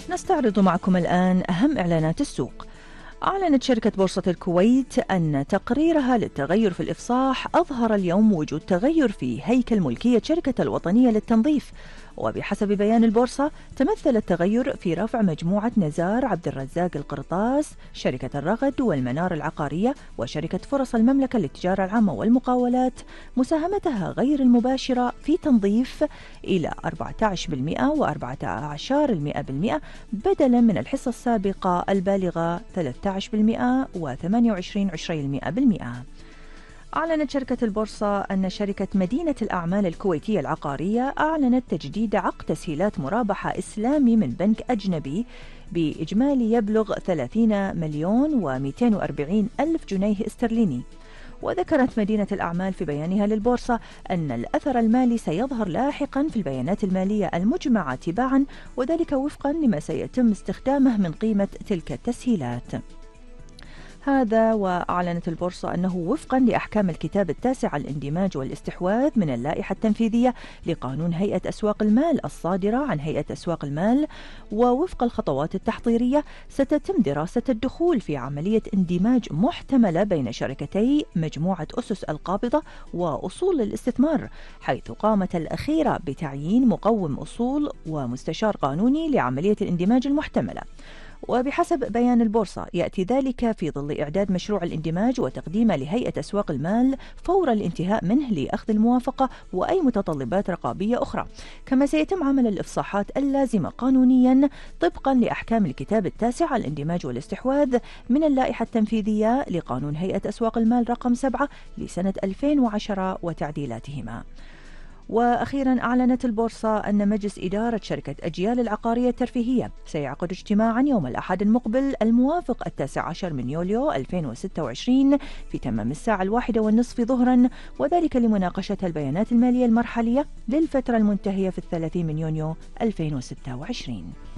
نستعرض معكم الآن أهم إعلانات السوق. أعلنت شركة بورصة الكويت أن تقريرها للتغير في الإفصاح أظهر اليوم وجود تغير في هيكل ملكية شركة الوطنية للتنظيف، وبحسب بيان البورصة تمثل التغير في رفع مجموعة نزار عبد الرزاق القرطاس، شركة الرغد والمنار العقارية وشركة فرص المملكة للتجارة العامة والمقاولات مساهمتها غير المباشرة في تنظيف إلى 14% و14% بدلا من الحصة السابقة البالغة 13% و28%. أعلنت شركة البورصة أن شركة مدينة الأعمال الكويتية العقارية أعلنت تجديد عقد تسهيلات مرابحة إسلامي من بنك أجنبي بإجمالي يبلغ 30 مليون و240 ألف جنيه استرليني. وذكرت مدينة الأعمال في بيانها للبورصة أن الأثر المالي سيظهر لاحقا في البيانات المالية المجمعة تباعا، وذلك وفقا لما سيتم استخدامه من قيمة تلك التسهيلات. هذا وأعلنت البورصة أنه وفقا لأحكام الكتاب التاسع الاندماج والاستحواذ من اللائحة التنفيذية لقانون هيئة أسواق المال الصادرة عن هيئة أسواق المال، ووفق الخطوات التحضيرية ستتم دراسة الدخول في عملية اندماج محتملة بين شركتي مجموعة أسس القابضة وأصول الاستثمار، حيث قامت الأخيرة بتعيين مقوم أصول ومستشار قانوني لعملية الاندماج المحتملة. وبحسب بيان البورصة يأتي ذلك في ظل إعداد مشروع الاندماج وتقديمه لهيئة أسواق المال فور الانتهاء منه لأخذ الموافقة وأي متطلبات رقابية أخرى، كما سيتم عمل الإفصاحات اللازمة قانونيا طبقا لأحكام الكتاب التاسع الاندماج والاستحواذ من اللائحة التنفيذية لقانون هيئة أسواق المال رقم 7 لسنة 2010 وتعديلاتهما. وأخيرا أعلنت البورصة أن مجلس إدارة شركة أجيال العقارية الترفيهية سيعقد اجتماعا يوم الأحد المقبل الموافق 19 من يوليو 2026 في تمام الساعة 1:30 ظهرا، وذلك لمناقشة البيانات المالية المرحلية للفترة المنتهية في 30 من يونيو 2026.